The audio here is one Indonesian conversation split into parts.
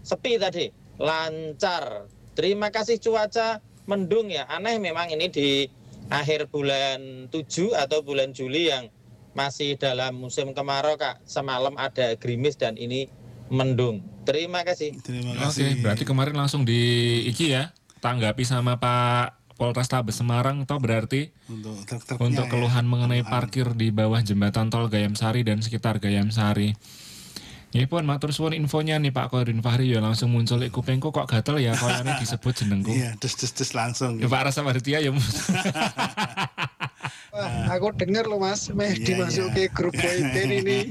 sepi tadi, lancar. Terima kasih cuaca mendung ya. Aneh memang ini di akhir bulan 7 atau bulan Juli yang masih dalam musim kemarau, Kak. Semalam ada gerimis dan ini mendung. Terima kasih. Terima kasih. Oke, berarti kemarin langsung di iki ya, tanggapi sama Pak Polrestabes Semarang toh berarti untuk keluhan mengenai parkir di bawah jembatan tol Gayam Sari dan sekitar Gayam Sari. Ya pun matur suwun infonya nih Pak Korin Fahri ya langsung muncul kupengku kok gatel ya koyane disebut jenengku. Iya, des langsung. Ya Pak Rasa Martia ya. Wah, aku dengar loh Mas, dimasuk ke grup boyband ini.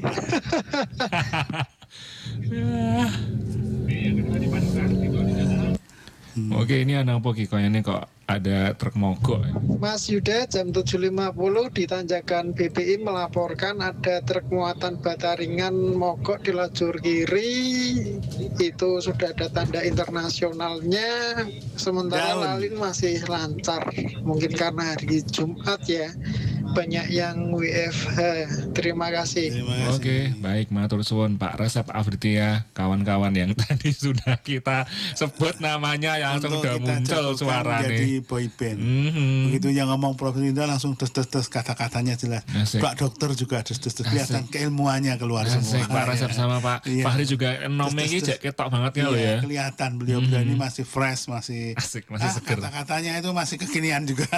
Oke, ini anak poki koyane kok ada truk mogok. Mas Yuda, jam 7.50 di Tanjakan BPI melaporkan ada truk muatan bata ringan mogok di lajur kiri. Itu sudah ada tanda internasionalnya. Sementara lalin masih lancar. Mungkin karena hari Jumat ya. Banyak yang WFH. Terima kasih. Oke, baik matur suwun Pak Resep Afritia, kawan-kawan yang tadi sudah kita sebut namanya yang langsung udah muncul suaranya. Jadi boyband. Begitu yang ngomong Prof Linda langsung des kata-katanya jelas. Asik. Pak dokter juga des kelihatan keilmuannya keluar semua. Pak Resep sama Pak Fahri juga nomenya cek ketok banget ya lo ya. Kelihatan beliau ini masih fresh, masih asik, masih seger. Kata-katanya itu masih kekinian juga.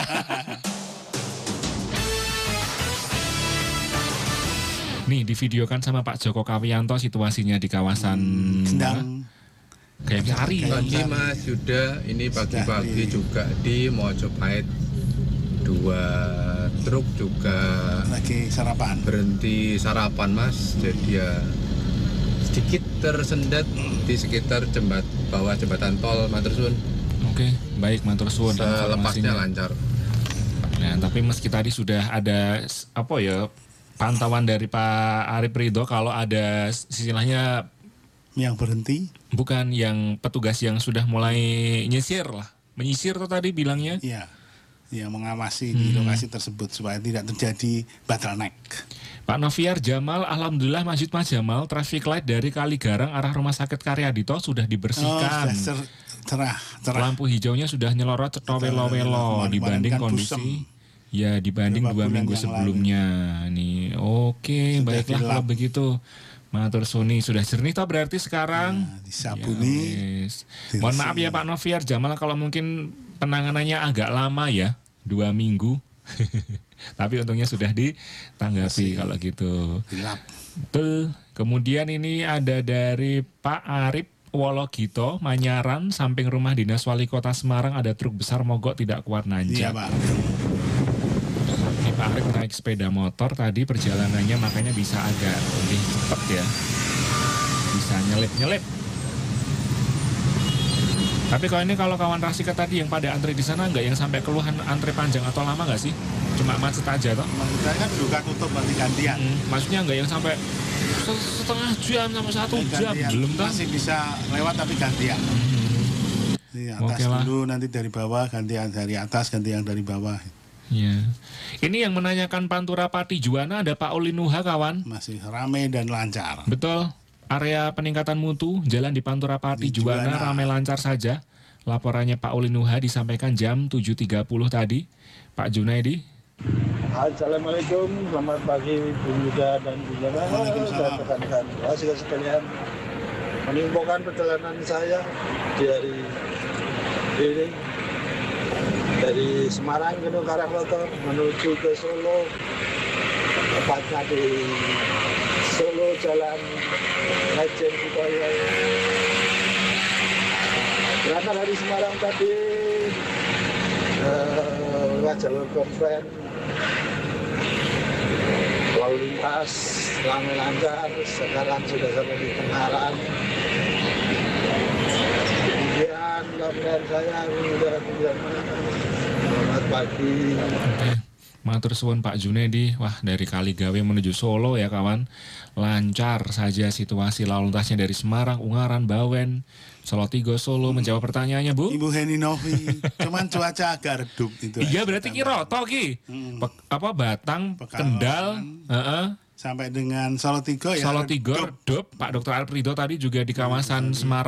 Nih divideokan sama Pak Joko Kawiyanto situasinya di kawasan Gendang Gayam Sari. Pagi Mas Yuda, ini pagi-pagi juga di Mojopahit 2 truk juga lagi sarapan. Berhenti sarapan Mas, jadi ya sedikit tersendat di sekitar bawah jembatan tol matur suwun. Oke, baik matur suwun. Selepasnya lancar. Nah, tapi meski tadi sudah ada pantauan dari Pak Arif Ridho kalau ada istilahnya yang berhenti, bukan yang petugas yang sudah mulai menyisir tuh tadi bilangnya. Iya, yang mengawasi di lokasi tersebut supaya tidak terjadi bottleneck. Pak Noviar Jamal, alhamdulillah Masjid Mas Jamal traffic light dari Kaligarang arah Rumah Sakit Karyadito sudah dibersihkan. Cerah. Lampu hijaunya sudah nyelorot cetowelo-welo dibanding kondisi. Ya dibanding 2 minggu sebelumnya nih. Oke, baiklah kalau begitu. Matur Suni sudah jernih toh berarti sekarang. Disabuni. Ya, mohon maaf ya Pak Noviar Jamal kalau mungkin penanganannya agak lama ya, 2 minggu. Tapi untungnya sudah ditanggapi kalau gitu. Betul. Kemudian ini ada dari Pak Arif Wologito, Manyaran, samping rumah dinas wali kota Semarang ada truk besar mogok tidak kuat nanjak. Iya Pak. Pak Arif naik sepeda motor tadi perjalanannya makanya bisa agak lebih cepat ya. Bisa nyelip-nyelip. Tapi kalau kawan Rasika tadi yang pada antri di sana nggak yang sampai keluhan antri panjang atau lama nggak sih? Cuma macet aja toh? Kita kan juga tutup nanti gantian. Maksudnya nggak yang sampai setengah jam sampai 1 jam belum kan? Masih bisa lewat tapi gantian. Atas dulu nanti dari bawah gantian dari atas gantian dari bawah. Ya. Ini yang menanyakan Pantura Pati Juwana ada Pak Olinuha kawan. Masih ramai dan lancar. Betul. Area peningkatan mutu jalan di Pantura Pati Juwana ramai lancar saja. Laporannya Pak Olinuha disampaikan jam 7.30 tadi. Pak Junaidi. Assalamualaikum, selamat pagi Bu Yuda dan Bu Jana dan rekan-rekan sekalian. Menginfokan perjalanan saya di hari ini dari Semarang ke Karangloto menuju ke Solo, tepatnya di Solo Jalan Lejen Sutoyo. Berangkat dari Semarang tadi lewat jalur konven, lalu lintas ramai lancar, sekarang sudah sampai di Tengaran. Kemudian kabar saya sudah selamat pagi. Matur suwun Pak Junedi. Wah, dari Kaligawe menuju Solo ya kawan. Lancar saja situasi lalu lintasnya dari Semarang, Ungaran, Bawen, Solotigo, Solo. Menjawab pertanyaannya Bu Ibu Heni Novi. Cuman cuaca agak redup itu. Iya berarti Kiroto Ki. Batang, Kendal, sampai dengan Solotigo ya. Solotigo redup. Pak Dr. Alfredo tadi juga di kawasan Semarang.